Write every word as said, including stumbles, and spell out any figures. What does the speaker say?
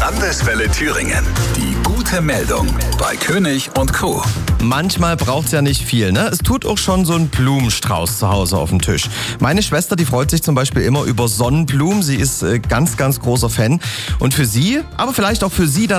Landeswelle Thüringen. Die gute Meldung bei König und Co. Manchmal braucht es ja nicht viel, ne? Es tut auch schon so ein Blumenstrauß zu Hause auf dem Tisch. Meine Schwester, die freut sich zum Beispiel immer über Sonnenblumen. Sie ist äh, ganz, ganz großer Fan. Und für sie, aber vielleicht auch für Sie da